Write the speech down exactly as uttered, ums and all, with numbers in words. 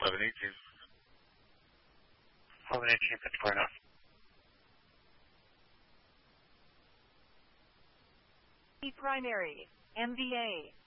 eleven eighteen. eleven eighteen, fifty-four enough. Primary, M V A.